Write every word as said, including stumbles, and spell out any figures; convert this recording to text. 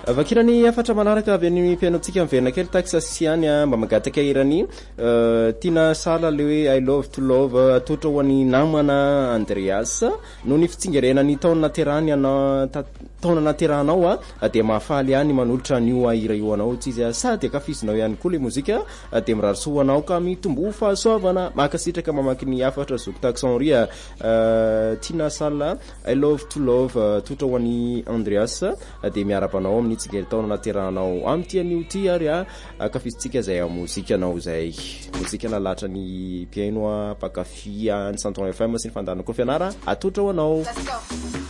vakirany afatra manaraka avy amin'ny pianotsika miverina kely taxasiany mba magataka irany tina sala le hoe I love to love atotra ho an'ny namana Andreas no ny fitsingerenany taona naterahany ana taona naterahanao a de mahafaly ihany manolotra an'io hira io anao tsy izy sady akafizinao ihany koa le mozika de mirarisoa anao ka mitombo fahasoavana makasitraka mamaky ny afatra zoko taxonria tina sala I love to love atotra ho an'ny Andreas de miarabanao amin'ny tsingery taona naterahanao amty an'io ty ary a akafizintsika zay mozika anao zay mozika nalatra ny piano pakafia ny Santon F M sy ny fandanako fianara atotra ho anao.